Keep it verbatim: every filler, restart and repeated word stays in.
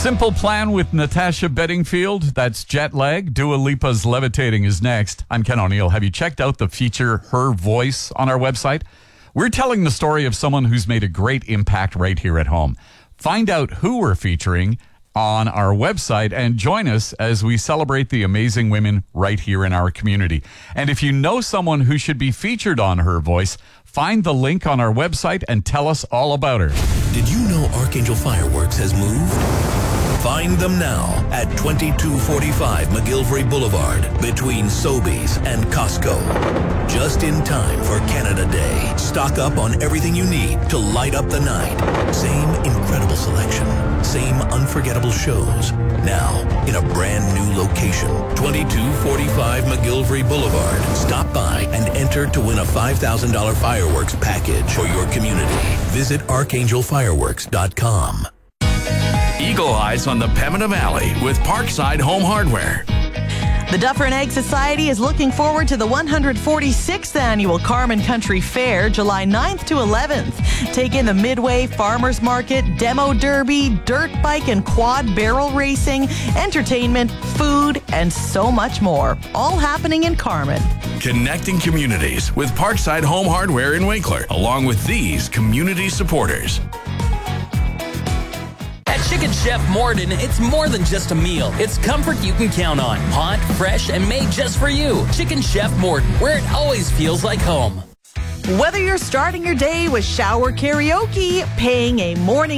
Simple Plan with Natasha Bedingfield. That's Jet Lag. Dua Lipa's Levitating is next. I'm Ken O'Neill. Have you checked out the feature Her Voice on our website? We're telling the story of someone who's made a great impact right here at home. Find out who we're featuring on our website and join us as we celebrate the amazing women right here in our community. And if you know someone who should be featured on Her Voice, find the link on our website and tell us all about her. Did you know Archangel Fireworks has moved? Find them now at twenty-two forty-five McGillivray Boulevard between Sobeys and Costco. Just in time for Canada Day. Stock up on everything you need to light up the night. Same incredible selection. Same unforgettable shows. Now in a brand new location. twenty-two forty-five McGillivray Boulevard. Stop by and enter to win a five thousand dollars fireworks package for your community. Visit archangel fireworks dot com. Eagle Eyes on the Pembina Valley with Parkside Home Hardware. The Dufferin Egg Society is looking forward to the one hundred forty-sixth Annual Carman Country Fair, July ninth to eleventh. Take in the Midway Farmers Market, Demo Derby, dirt bike and quad barrel racing, entertainment, food, and so much more. All happening in Carman. Connecting communities with Parkside Home Hardware in Winkler, along with these community supporters. At Chicken Chef Morden, it's more than just a meal. It's comfort you can count on. Hot, fresh, and made just for you. Chicken Chef Morden, where it always feels like home. Whether you're starting your day with shower karaoke, paying a morning